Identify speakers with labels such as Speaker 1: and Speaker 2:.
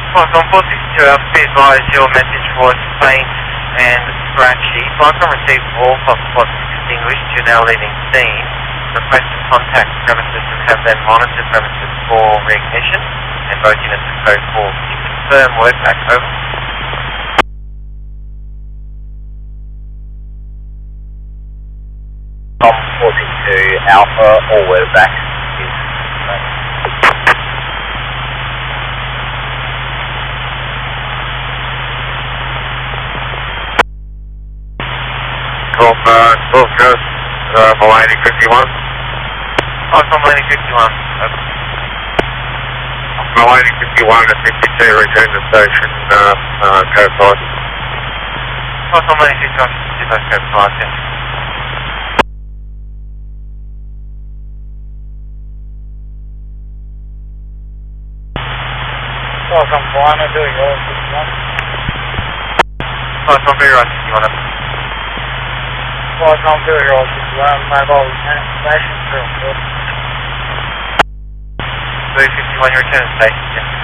Speaker 1: Welcome 462 Alpha, please advise your message for faint and scratchy. Welcome received all hotspots extinguished. You're now leaving scene. Request to contact premises and have them monitor premises for reignition and both units to code 4. Can you confirm word back over?
Speaker 2: Tom 462 Alpha, all word back is
Speaker 3: Gulf Coast, Milani 51.
Speaker 1: Welcome Milani 51. Over.
Speaker 3: Milani 51 at 52, return to station, code 5.
Speaker 1: Welcome Milani 51, code 5, thank you.
Speaker 4: Welcome, Milani, doing all 61.
Speaker 1: Welcome Vera 61, over.
Speaker 4: Welcome, doing all 61, mobile return station,
Speaker 1: 351, your return to station, yeah.